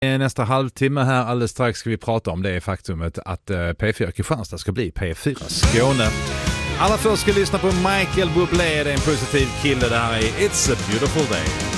Nästa halvtimme här alldeles strax ska vi prata om det faktumet att P4 Kristianstad ska bli P4 Skåne. Alla först ska lyssna på Michael Bublé, det är en positiv kille, det här är It's a Beautiful Day.